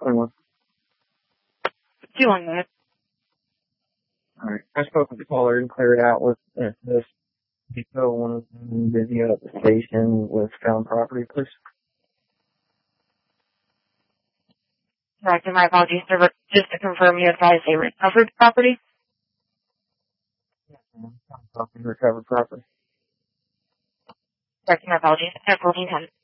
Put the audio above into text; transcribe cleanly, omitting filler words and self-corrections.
21. 2 on that. Alright. I spoke with the caller and cleared out with this depot one of them busy at the station with found property, please. Correct, and my apologies, sir, but just to confirm, you advised a recovered property? Yes, ma'am. Found property, recovered property. Correct, my apologies. 1410.